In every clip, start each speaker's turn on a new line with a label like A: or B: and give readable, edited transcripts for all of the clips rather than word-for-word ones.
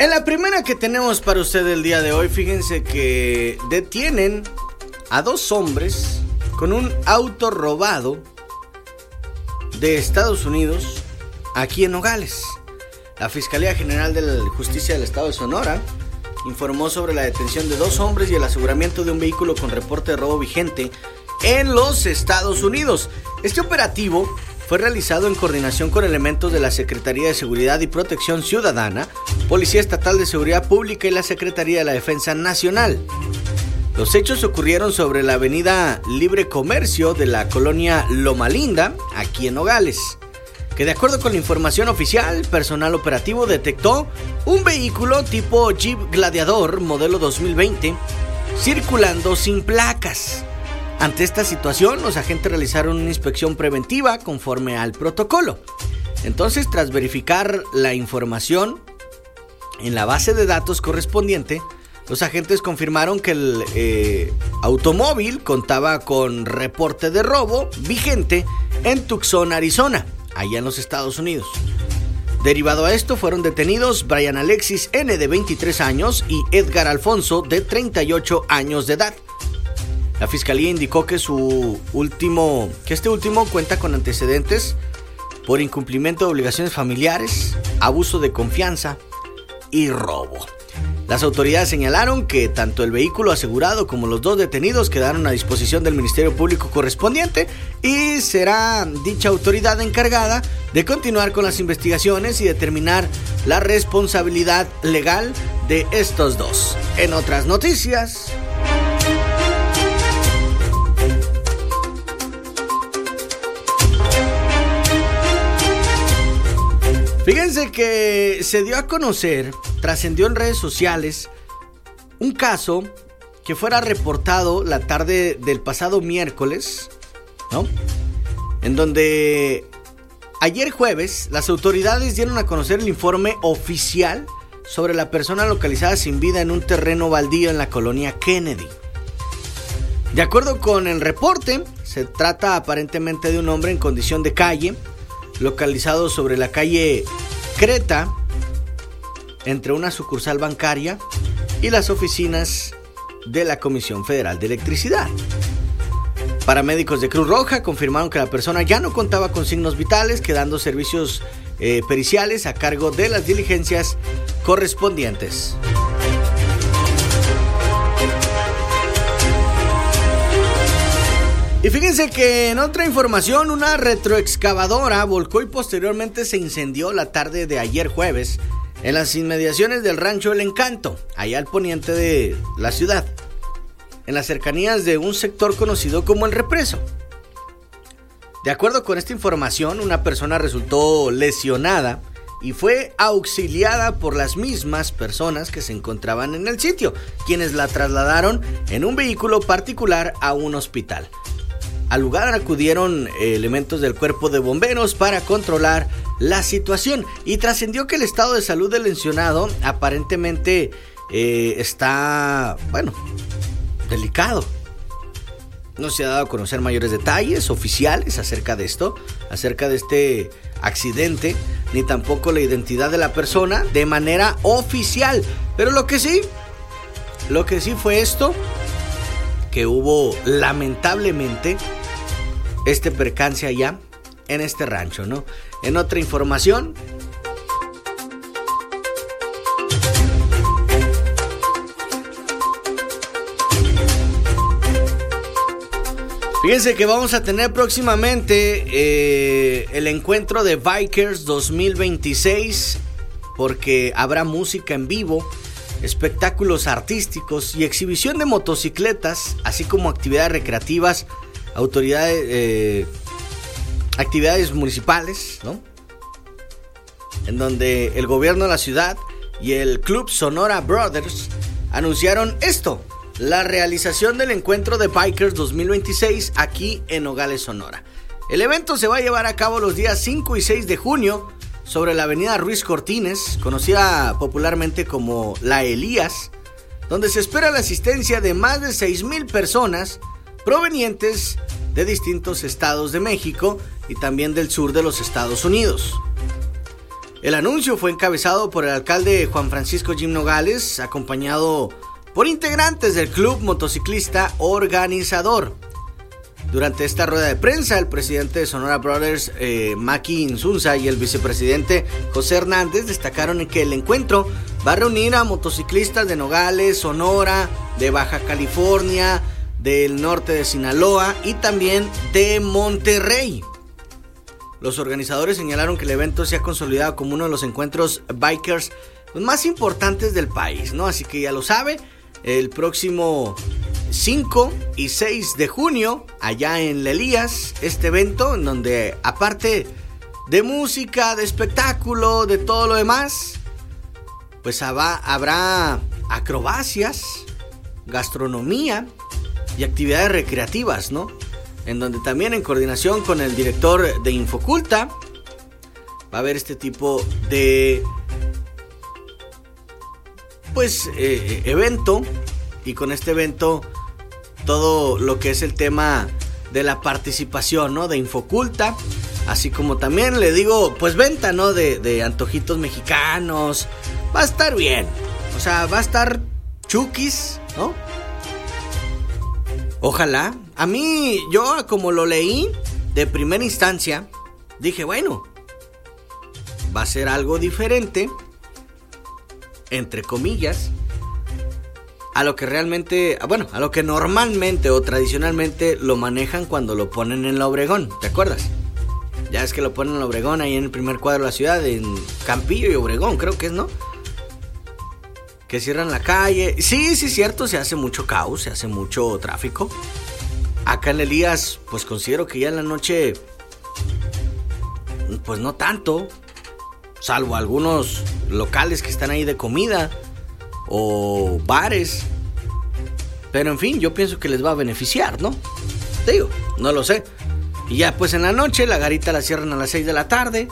A: En la primera que tenemos para usted el día de hoy, fíjense que detienen a 2 hombres con un auto robado de Estados Unidos aquí en Nogales. La Fiscalía General de la Justicia del Estado de Sonora informó sobre la detención de 2 hombres y el aseguramiento de un vehículo con reporte de robo vigente en los Estados Unidos. Este operativo fue realizado en coordinación con elementos de la Secretaría de Seguridad y Protección Ciudadana, Policía Estatal de Seguridad Pública y la Secretaría de la Defensa Nacional. Los hechos ocurrieron sobre la avenida Libre Comercio de la colonia Loma Linda, aquí en Nogales, que de acuerdo con la información oficial, personal operativo detectó un vehículo tipo Jeep Gladiador modelo 2020 circulando sin placas. Ante esta situación, los agentes realizaron una inspección preventiva conforme al protocolo. Entonces, tras verificar la información en la base de datos correspondiente, los agentes confirmaron que el automóvil contaba con reporte de robo vigente en Tucson, Arizona, allá en los Estados Unidos. Derivado a esto, fueron detenidos Brian Alexis N., de 23 años, y Edgar Alfonso, de 38 años de edad. La fiscalía indicó que este último cuenta con antecedentes por incumplimiento de obligaciones familiares, abuso de confianza y robo. Las autoridades señalaron que tanto el vehículo asegurado como los 2 detenidos quedaron a disposición del Ministerio Público correspondiente y será dicha autoridad encargada de continuar con las investigaciones y determinar la responsabilidad legal de estos 2. En otras noticias, fíjense que se dio a conocer, trascendió en redes sociales, un caso que fuera reportado la tarde del pasado miércoles, ¿no? En donde ayer jueves las autoridades dieron a conocer el informe oficial sobre la persona localizada sin vida en un terreno baldío en la colonia Kennedy. De acuerdo con el reporte, se trata aparentemente de un hombre en condición de calle, localizado sobre la calle Creta, entre una sucursal bancaria y las oficinas de la Comisión Federal de Electricidad. Paramédicos de Cruz Roja confirmaron que la persona ya no contaba con signos vitales, quedando servicios periciales a cargo de las diligencias correspondientes. Y fíjense que en otra información, una retroexcavadora volcó y posteriormente se incendió la tarde de ayer jueves en las inmediaciones del rancho El Encanto, allá al poniente de la ciudad, en las cercanías de un sector conocido como El Represo. De acuerdo con esta información, una persona resultó lesionada y fue auxiliada por las mismas personas que se encontraban en el sitio, quienes la trasladaron en un vehículo particular a un hospital. Al lugar acudieron elementos del cuerpo de bomberos para controlar la situación y trascendió que el estado de salud del lesionado aparentemente está, delicado. No se ha dado a conocer mayores detalles oficiales acerca de esto, acerca de este accidente, ni tampoco la identidad de la persona de manera oficial. Pero lo que sí fue esto, que hubo lamentablemente este percance allá en este rancho, ¿no? En otra información, fíjense que vamos a tener próximamente el encuentro de Bikers 2026, porque habrá música en vivo, espectáculos artísticos y exhibición de motocicletas, así como actividades recreativas, actividades municipales, ¿no? En donde el gobierno de la ciudad y el Club Sonora Brothers anunciaron esto: la realización del encuentro de Bikers 2026 aquí en Nogales, Sonora. El evento se va a llevar a cabo los días 5 y 6 de junio sobre la avenida Ruiz Cortines, conocida popularmente como La Elías, donde se espera la asistencia de más de 6,000 personas provenientes de distintos estados de México y también del sur de los Estados Unidos. El anuncio fue encabezado por el alcalde Juan Francisco Jim Nogales, acompañado por integrantes del club motociclista organizador. Durante esta rueda de prensa, el presidente de Sonora Brothers, Maki Insunza, y el vicepresidente José Hernández destacaron que el encuentro va a reunir a motociclistas de Nogales, Sonora, de Baja California, del norte de Sinaloa y también de Monterrey. Los organizadores señalaron que el evento se ha consolidado como uno de los encuentros bikers más importantes del país, ¿no? Así que ya lo sabe, el próximo 5 y 6 de junio, allá en La Elías, este evento en donde, aparte de música, de espectáculo, de todo lo demás, pues habrá acrobacias, gastronomía y actividades recreativas, ¿no? En donde también, en coordinación con el director de Infoculta, va a haber este tipo de evento. Y con este evento, todo lo que es el tema de la participación, ¿no? De Infoculta, así como también le digo, pues venta, ¿no? De antojitos mexicanos. Va a estar bien, o sea, va a estar chukis, ¿no? Ojalá. A mí, yo como lo leí de primera instancia, dije, bueno, va a ser algo diferente, entre comillas, a lo que realmente, bueno, a lo que normalmente o tradicionalmente lo manejan cuando lo ponen en la Obregón, ¿te acuerdas? Ya es que lo ponen en la Obregón, ahí en el primer cuadro de la ciudad, en Campillo y Obregón, creo que es, ¿no? Que cierran la calle. Sí, cierto, se hace mucho caos, se hace mucho tráfico. Acá en Elías, pues considero que ya en la noche, pues no tanto, salvo algunos locales que están ahí de comida o bares. Pero en fin, yo pienso que les va a beneficiar, ¿no? Te digo, no lo sé. Y ya pues en la noche, la garita la cierran a las 6 de la tarde.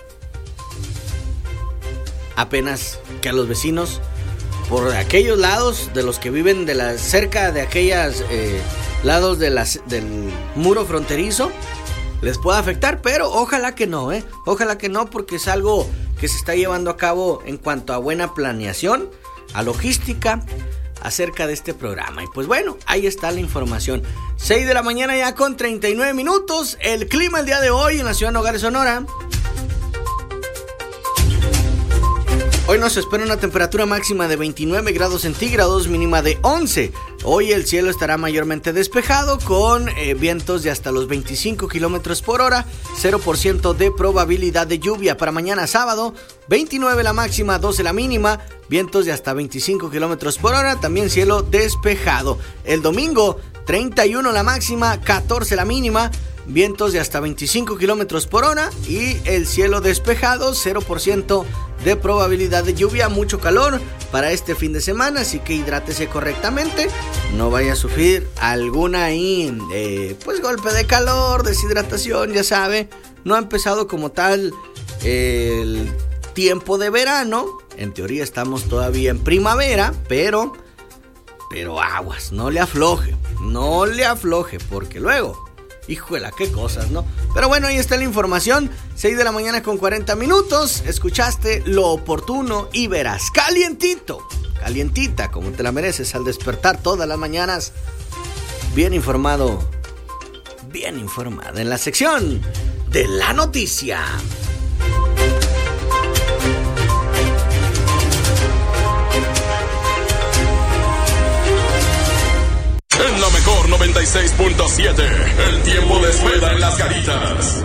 A: Apenas que a los vecinos, por aquellos lados de los que viven cerca de aquellas lados del muro fronterizo, les pueda afectar, pero ojalá que no, ojalá que no, porque es algo que se está llevando a cabo en cuanto a buena planeación, a logística, acerca de este programa. Y pues bueno, ahí está la información. 6 de la mañana ya con 39 minutos, el clima el día de hoy en la ciudad de Nogales, Sonora. Hoy nos espera una temperatura máxima de 29 grados centígrados, mínima de 11. Hoy el cielo estará mayormente despejado con vientos de hasta los 25 kilómetros por hora, 0% de probabilidad de lluvia. Para mañana sábado, 29 la máxima, 12 la mínima, vientos de hasta 25 kilómetros por hora, también cielo despejado. El domingo, 31 la máxima, 14 la mínima, vientos de hasta 25 kilómetros por hora y el cielo despejado, 0% de probabilidad de lluvia. Mucho calor para este fin de semana, así que hidrátese correctamente, no vaya a sufrir alguna golpe de calor, deshidratación, ya sabe. No ha empezado como tal el tiempo de verano, en teoría estamos todavía en primavera, pero aguas, no le afloje, porque luego, híjole, qué cosas, ¿no? Pero bueno, ahí está la información. 6 de la mañana con 40 minutos. Escuchaste lo oportuno y verás. Calientita, como te la mereces al despertar todas las mañanas. Bien informado, bien informada en la sección de la noticia.
B: En la mejor 96.7, el tiempo de espera en las garitas.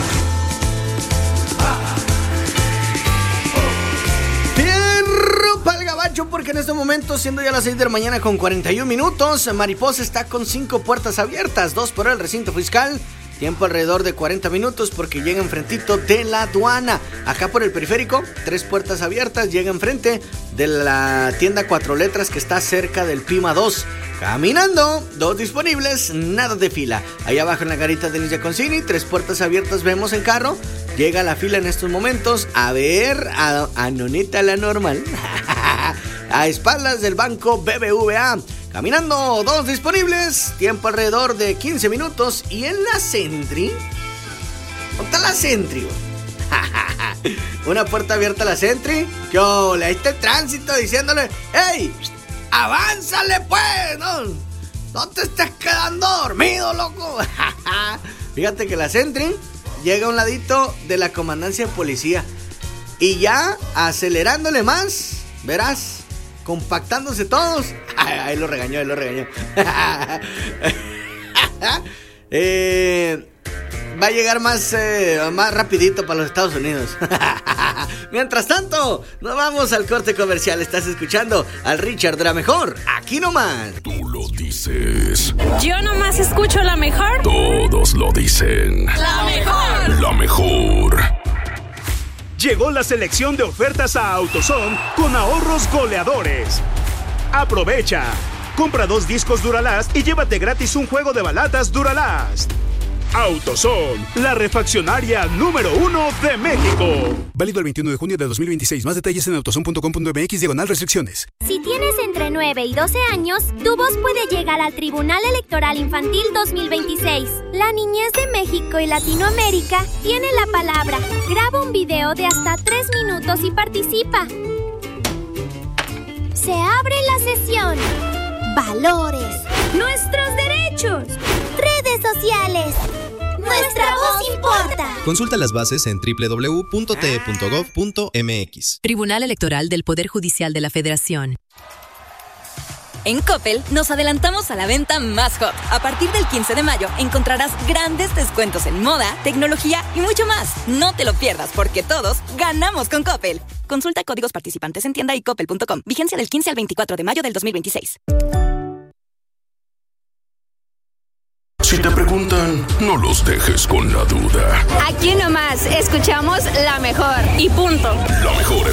A: Fierro pa'l gabacho, porque en este momento, siendo ya las 6 de la mañana con 41 minutos, Mariposa está con 5 puertas abiertas, 2 por el recinto fiscal. Tiempo alrededor de 40 minutos porque llega enfrentito de la aduana. Acá por el periférico, 3 puertas abiertas, llega enfrente de la tienda 4 letras que está cerca del Pima 2. Caminando, 2 disponibles, nada de fila. Ahí abajo en la garita de Ninja Consigni, 3 puertas abiertas, vemos en carro. Llega la fila en estos momentos a ver a Nonita la normal. A espaldas del banco BBVA. Caminando, 2 disponibles, tiempo alrededor de 15 minutos. Y en la Sentry, ¿dónde está la Sentry? Una puerta abierta a la Sentry. ¿Qué ole? Ahí está el tránsito diciéndole: ¡Ey! ¡Avánzale pues! No te estés quedando dormido, loco. Fíjate que la Sentry llega a un ladito de la comandancia de policía. Y ya acelerándole más, verás, compactándose todos. Ahí lo regañó. Va a llegar más rapidito para los Estados Unidos. Mientras tanto, nos vamos al corte comercial. Estás escuchando al Richard de La Mejor, aquí nomás.
B: Tú lo dices.
C: Yo nomás escucho La Mejor.
B: Todos lo dicen.
C: La Mejor.
B: La Mejor.
D: Llegó la selección de ofertas a AutoZone con ahorros goleadores. Aprovecha. Compra 2 discos Duralast y llévate gratis un juego de balatas Duralast. AutoZone, la refaccionaria número 1 de México.
E: Válido el 21 de junio de 2026. Más detalles en autozone.com.mx/restricciones.
F: Si tienes entre 9 y 12 años, tu voz puede llegar al Tribunal Electoral Infantil 2026. La niñez de México y Latinoamérica tiene la palabra. Graba un video de hasta 3 minutos y participa. Se abre la sesión. Valores. Nuestros derechos. Redes sociales. Nuestra voz importa.
G: Consulta las bases en www.te.gov.mx.
H: Tribunal Electoral del Poder Judicial de la Federación. En Coppel nos adelantamos a la venta más hot. A partir del 15 de mayo encontrarás grandes descuentos en moda, tecnología y mucho más. No te lo pierdas porque todos ganamos con Coppel. Consulta códigos participantes en tienda y coppel.com. Vigencia del 15 al 24 de mayo del 2026.
B: Si te preguntan, no los dejes con la duda.
C: Aquí nomás escuchamos La Mejor. Y punto.
B: La Mejor